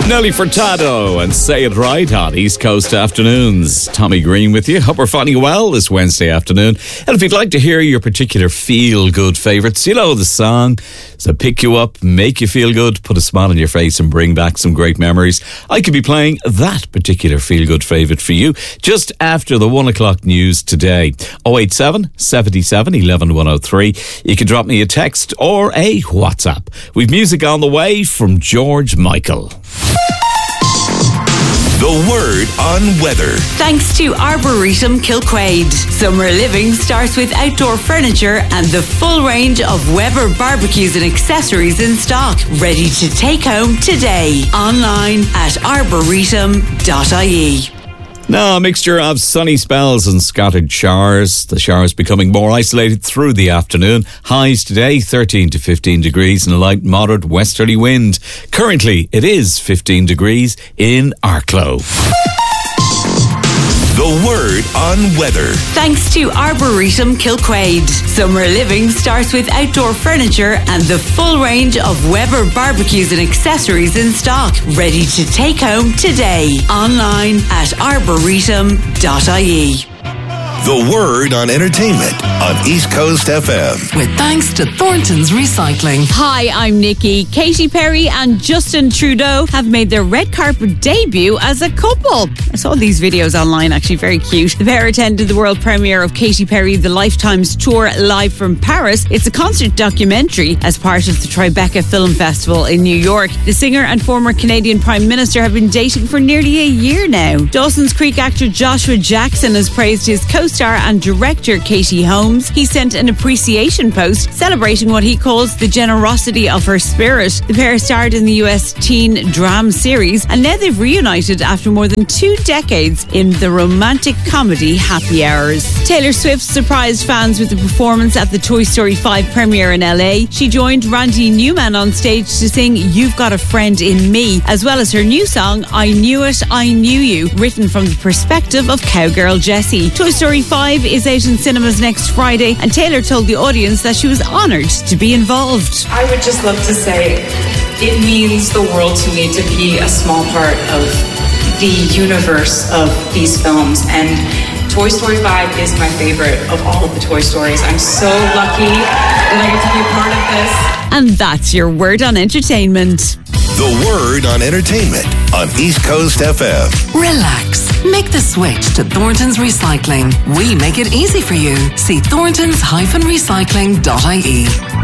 Nelly Furtado and Say It Right on East Coast Afternoons. Tommy Green with you. Hope we're finding you well this Wednesday afternoon. And if you'd like to hear your particular feel-good favourites, you know the song, so pick you up, make you feel good, put a smile on your face and bring back some great memories. I could be playing that particular feel-good favourite for you just after the 1 o'clock news today. 087 77 11 103. You can drop me a text or a WhatsApp. We've music on the way from George Michael. The word on weather. Thanks to Arboretum Kilquade. Summer living starts with outdoor furniture and the full range of Weber barbecues and accessories in stock. Ready to take home today. Online at arboretum.ie. Now, a mixture of sunny spells and scattered showers. The showers becoming more isolated through the afternoon. Highs today, 13 to 15 degrees and a light moderate westerly wind. Currently, it is 15 degrees in Arklow. The word on weather. Thanks to Arboretum Kilquade. Summer living starts with outdoor furniture and the full range of Weber barbecues and accessories in stock. Ready to take home today. Online at arboretum.ie. The word on entertainment on East Coast FM. With thanks to Thornton's Recycling. Hi, I'm Nikki. Katy Perry and Justin Trudeau have made their red carpet debut as a couple. I saw these videos online, actually very cute. The pair attended the world premiere of Katy Perry The Lifetime's Tour live from Paris. It's a concert documentary as part of the Tribeca Film Festival in New York. The singer and former Canadian Prime Minister have been dating for nearly a year now. Dawson's Creek actor Joshua Jackson has praised his co-star and director Katie Holmes. He sent an appreciation post celebrating what he calls the generosity of her spirit. The pair starred in the US teen drama series and now they've reunited after more than 2 decades in the romantic comedy Happy Hours. Taylor Swift surprised fans with a performance at the Toy Story 5 premiere in LA. She joined Randy Newman on stage to sing You've Got a Friend in Me, as well as her new song I Knew It, I Knew You, written from the perspective of cowgirl Jessie. Toy Story 5 is out in cinemas next Friday and Taylor told the audience that she was honoured to be involved. I would just love to say it means the world to me to be a small part of the universe of these films, and Toy Story 5 is my favorite of all of the Toy Stories. I'm so lucky that I get to be a part of this. And that's your word on entertainment. The word on entertainment on East Coast FM. Relax. Make the switch to Thornton's Recycling. We make it easy for you. See thorntons-recycling.ie.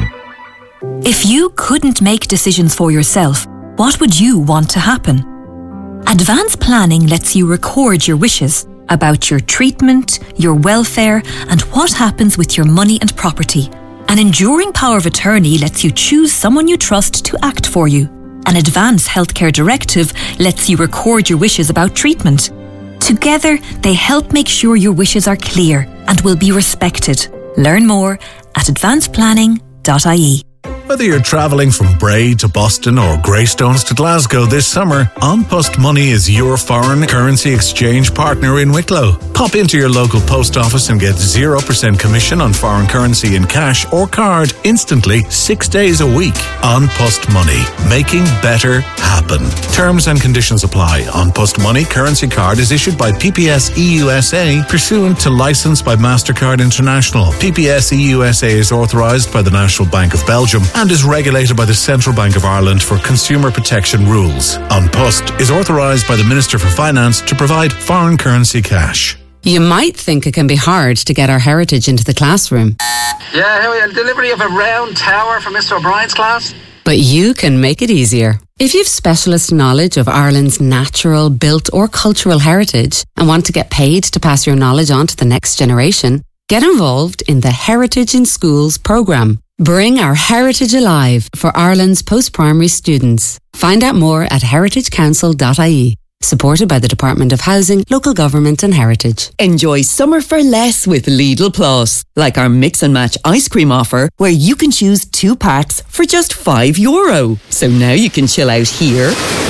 If you couldn't make decisions for yourself, what would you want to happen? Advanced planning lets you record your wishes about your treatment, your welfare, and what happens with your money and property. An enduring power of attorney lets you choose someone you trust to act for you. An advance healthcare directive lets you record your wishes about treatment. Together, they help make sure your wishes are clear and will be respected. Learn more at advancedplanning.ie. Whether you're travelling from Bray to Boston or Greystones to Glasgow this summer, An Post Money is your foreign currency exchange partner in Wicklow. Pop into your local post office and get 0% commission on foreign currency in cash or card instantly 6 days a week. An Post Money, making better happen. Terms and conditions apply. An Post Money currency card is issued by PPS EUSA pursuant to license by MasterCard International. PPS EUSA is authorised by the National Bank of Belgium and is regulated by the Central Bank of Ireland for consumer protection rules. An Post is authorised by the Minister for Finance to provide foreign currency cash. You might think it can be hard to get our heritage into the classroom. Yeah, here we are. Delivery of a round tower for Mr. O'Brien's class. But you can make it easier. If you've specialist knowledge of Ireland's natural, built or cultural heritage and want to get paid to pass your knowledge on to the next generation, get involved in the Heritage in Schools programme. Bring our heritage alive for Ireland's post-primary students. Find out more at heritagecouncil.ie. Supported by the Department of Housing, Local Government and Heritage. Enjoy summer for less with Lidl Plus. Like our mix and match ice cream offer, where you can choose 2 packs for just €5. So now you can chill out here,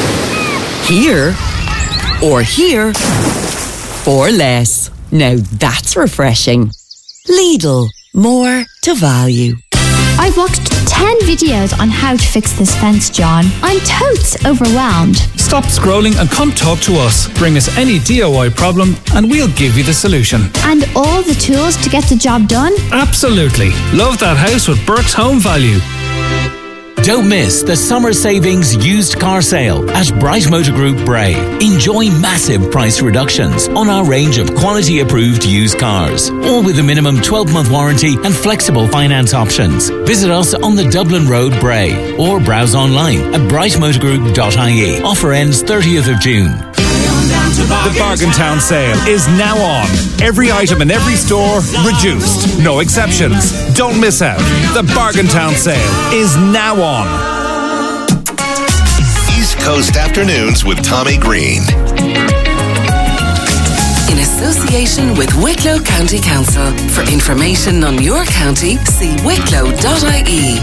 here, or here for less. Now that's refreshing. Lidl, more to value. I've watched 10 videos on how to fix this fence, John. I'm totes overwhelmed. Stop Stop scrolling and come talk to us. Bring us any DIY problem and we'll give you the solution. And all the tools to get the job done? Absolutely. Love that house with Burke's Home Value. Don't miss the summer savings used car sale at Bright Motor Group Bray. Enjoy massive price reductions on our range of quality approved used cars, all with a minimum 12-month warranty and flexible finance options. Visit us on the Dublin Road, Bray, or browse online at brightmotorgroup.ie. Offer ends 30th of June. The Bargain Town sale is now on. Every item in every store reduced. No exceptions. Don't miss out. The Bargain Town sale is now on. East Coast Afternoons with Tommy Green. In association with Wicklow County Council. For information on your county, see wicklow.ie.